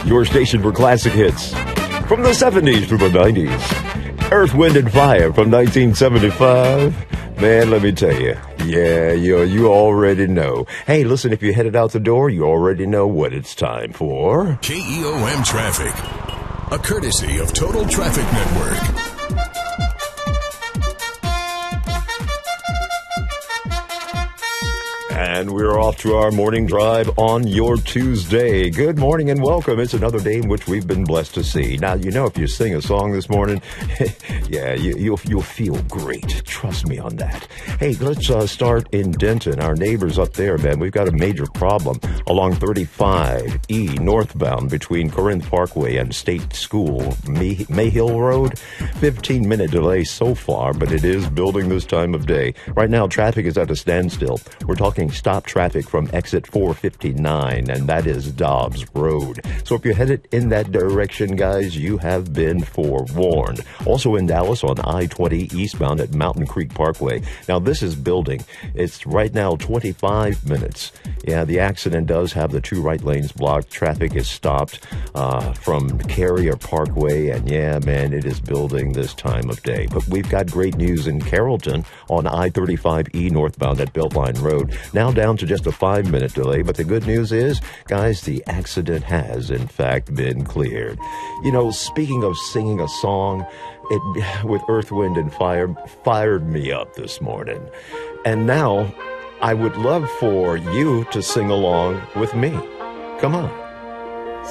your station for classic hits from the 70s to the 90s. Earth, Wind, and Fire from 1975. Man, let me tell you. Yeah, you already know. Hey, listen, if you're headed out the door, you already know what it's time for. KEOM Traffic, a courtesy of Total Traffic Network. And we're off to our morning drive on your Tuesday. Good morning and welcome. It's another day in which we've been blessed to see. Now, you know, if you sing a song this morning, yeah, you'll feel great. Trust me on that. Hey, let's start in Denton. Our neighbors up there, man, we've got a major problem along 35E northbound between Corinth Parkway and State School, Mayhill Road. 15-minute delay so far, but it is building this time of day. Right now, traffic is at a standstill. We're talking stop traffic from exit 459, and that is Dobbs Road. So if you're headed in that direction, guys, you have been forewarned. Also in Dallas on I-20 eastbound at Mountain Creek Parkway. Now, this is building. It's right now 25 minutes. Yeah, the accident does have the two right lanes blocked. Traffic is stopped from Carrier Parkway, and yeah, man, it is building this time of day. But we've got great news in Carrollton on I-35E northbound at Beltline Road. Now down to just a 5-minute delay, but the good news is, guys, the accident has, in fact, been cleared. You know, speaking of singing a song, it with Earth, Wind, and Fire fired me up this morning. And now, I would love for you to sing along with me. Come on.